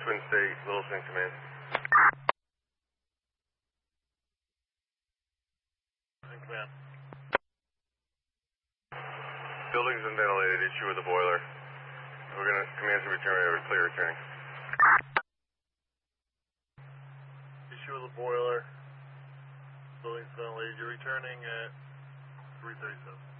Twin State, Little Swing Command. Command. Building's been ventilated, issue with the boiler. We're going to command to return over, clear returning. Issue with the boiler. Building's ventilated, you're returning at 3:37.